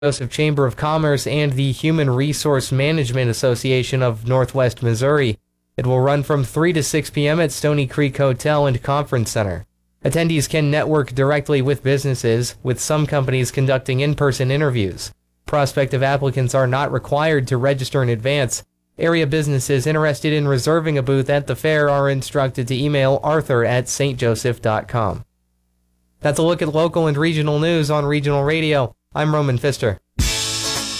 Joseph Chamber of Commerce and the Human Resource Management Association of Northwest Missouri. It will run from 3 to 6 p.m. at Stony Creek Hotel and Conference Center. Attendees can network directly with businesses, with some companies conducting in-person interviews. Prospective applicants are not required to register in advance. Area businesses interested in reserving a booth at the fair are instructed to email arthur@stjoseph.com. That's a look at local and regional news on Regional Radio. I'm Roman Pfister.